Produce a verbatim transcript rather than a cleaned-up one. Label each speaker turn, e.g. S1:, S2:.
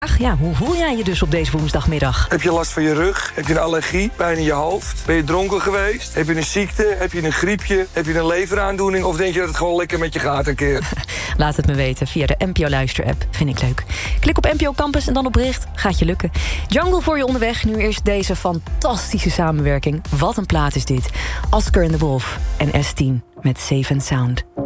S1: Ja, hoe voel jij je dus op deze woensdagmiddag?
S2: Heb je last van je rug? Heb je een allergie? Pijn in je hoofd? Ben je dronken geweest? Heb je een ziekte? Heb je een griepje? Heb je een leveraandoening? Of denk je dat het gewoon lekker met je gaat een keer?
S1: Laat het me weten via de N P O Luister-app. Vind ik leuk. Klik op N P O Campus en dan op bericht. Gaat je lukken. Jungle voor je onderweg. Nu eerst deze fantastische samenwerking. Wat een plaat is dit. Oscar and the Wolf en S tien met Safe and Sound.